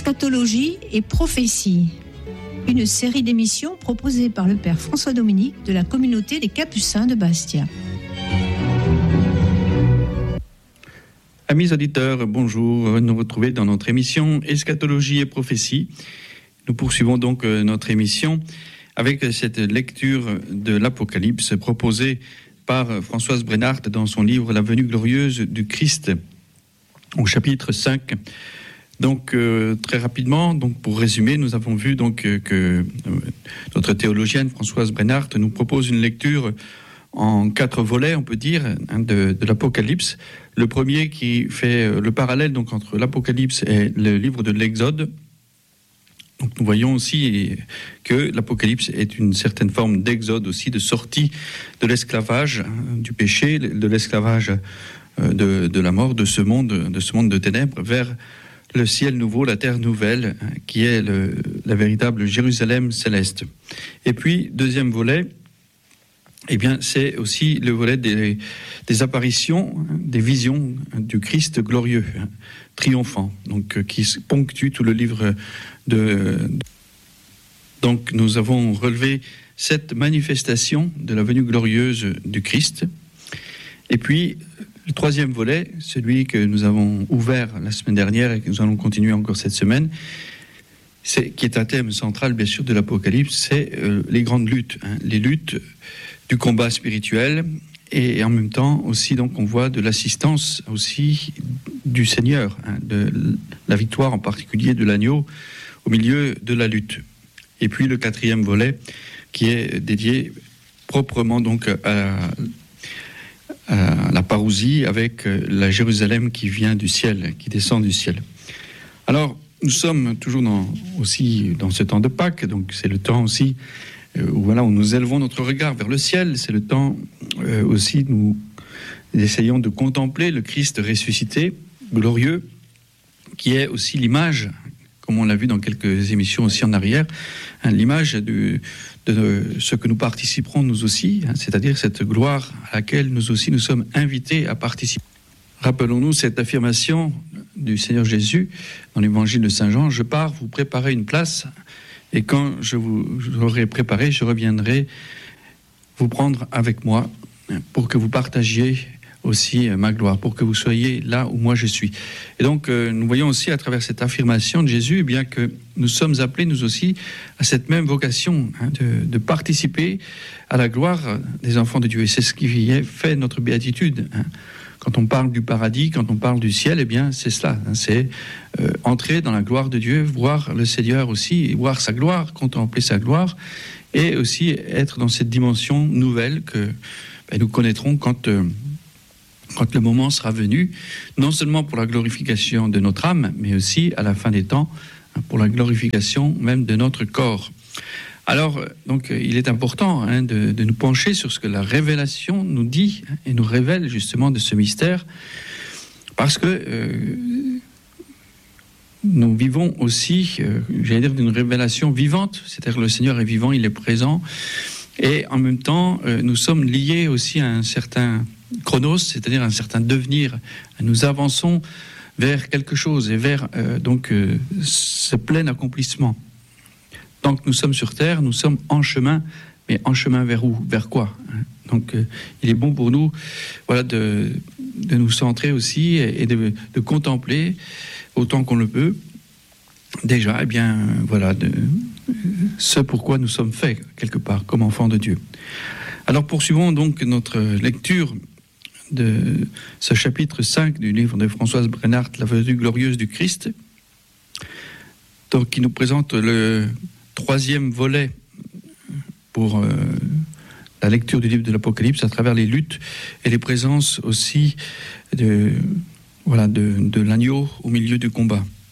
Eschatologie et prophétie, une série d'émissions proposée par le Père François Dominique de la communauté des Capucins de Bastia. Amis auditeurs, bonjour, nous retrouvons dans notre émission Eschatologie et prophétie. Nous poursuivons donc notre émission avec cette lecture de l'Apocalypse proposée par Françoise Brennart dans son livre La venue glorieuse du Christ au chapitre 5. Donc très rapidement, donc pour résumer, nous avons vu donc que notre théologienne Françoise Brennart nous propose une lecture en 4 volets, on peut dire, de l'Apocalypse. Le premier qui fait le parallèle donc entre l'Apocalypse et le livre de l'Exode. Donc nous voyons aussi que l'Apocalypse est une certaine forme d'exode aussi, de sortie de l'esclavage, du péché, de l'esclavage de la mort, de ce monde de ténèbres, vers le ciel nouveau, la terre nouvelle, qui est la véritable Jérusalem céleste. Et puis, deuxième volet, eh bien, c'est aussi le volet des apparitions, des visions du Christ glorieux, triomphant, donc qui ponctue tout le livre Donc, nous avons relevé cette manifestation de la venue glorieuse du Christ. Et puis, le troisième volet, celui que nous avons ouvert la semaine dernière et que nous allons continuer encore cette semaine, qui est un thème central, bien sûr, de l'Apocalypse, c'est les grandes luttes, les luttes du combat spirituel, et en même temps aussi, donc, on voit de l'assistance aussi du Seigneur, de la victoire en particulier de l'agneau au milieu de la lutte. Et puis le quatrième volet qui est dédié proprement donc à la parousie avec la Jérusalem qui vient du ciel, qui descend du ciel. Alors, nous sommes toujours aussi dans ce temps de Pâques, donc c'est le temps aussi où nous élevons notre regard vers le ciel. C'est le temps aussi nous essayons de contempler le Christ ressuscité, glorieux, qui est aussi l'image, comme on l'a vu dans quelques émissions aussi en arrière, l'image de ce que nous participerons nous aussi, c'est-à-dire cette gloire à laquelle nous aussi nous sommes invités à participer. Rappelons-nous cette affirmation du Seigneur Jésus dans l'évangile de Saint Jean: je pars vous préparer une place, et quand je vous aurai préparé, je reviendrai vous prendre avec moi pour que vous partagiez aussi ma gloire, pour que vous soyez là où moi je suis. Et donc nous voyons aussi à travers cette affirmation de Jésus, eh bien que nous sommes appelés nous aussi à cette même vocation, de participer à la gloire des enfants de Dieu. Et c'est ce qui fait notre béatitude. Quand on parle du paradis, quand on parle du ciel, eh bien c'est cela, c'est entrer dans la gloire de Dieu, voir le Seigneur aussi, voir sa gloire, contempler sa gloire, et aussi être dans cette dimension nouvelle que nous connaîtrons quand le moment sera venu, non seulement pour la glorification de notre âme, mais aussi à la fin des temps, pour la glorification même de notre corps. Alors, donc, il est important de nous pencher sur ce que la révélation nous dit et nous révèle justement de ce mystère, parce que nous vivons aussi, d'une révélation vivante, c'est-à-dire que le Seigneur est vivant, il est présent, et en même temps, nous sommes liés aussi à un certain chronos, c'est-à-dire un certain devenir. Nous avançons vers quelque chose et vers ce plein accomplissement. Tant que nous sommes sur terre, nous sommes en chemin, mais en chemin vers où ? Vers quoi ? Donc il est bon pour nous de nous centrer aussi et de contempler autant qu'on le peut déjà ce pourquoi nous sommes faits quelque part comme enfants de Dieu. Alors poursuivons donc notre lecture de ce chapitre 5 du livre de Françoise Brennart, La venue glorieuse du Christ, donc qui nous présente le troisième volet pour la lecture du livre de l'Apocalypse à travers les luttes et les présences aussi de l'agneau au milieu du combat.